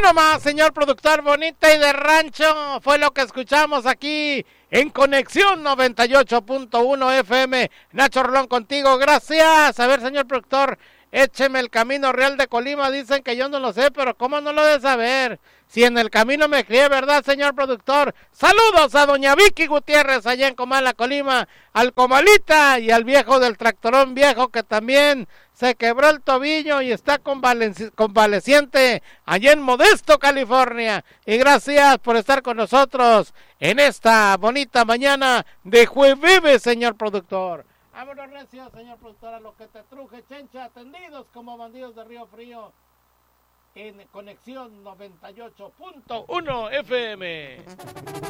nomás, señor productor, bonita y de rancho, fue lo que escuchamos aquí en Conexión 98.1 FM. Nacho Rolón contigo, gracias. A ver, señor productor, écheme el Camino Real de Colima. Dicen que yo no lo sé, pero ¿cómo no lo de saber? Si en el camino me crié, ¿verdad, señor productor? Saludos a doña Vicky Gutiérrez allá en Comala, Colima, al Comalita y al viejo del tractorón viejo que también se quebró el tobillo y está convaleciente allá en Modesto, California. Y gracias por estar con nosotros en esta bonita mañana de jueves, señor productor. Vámonos recio, señor productor, a lo que te truje, chencha, atendidos como bandidos de Río Frío en Conexión 98.1 FM.